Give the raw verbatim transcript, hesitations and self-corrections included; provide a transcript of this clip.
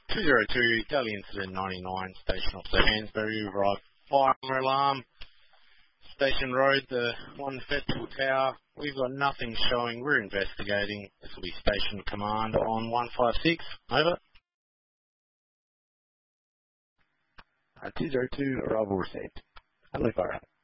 two zero two, Daily Incident ninety-nine, Station Officer Hansberry, arrived fire alarm, Station Road, the one Festival Tower. We've got nothing showing. We're investigating. This will be Station Command on one five six. Over. Uh, two zero two, arrival received. Hello, fire.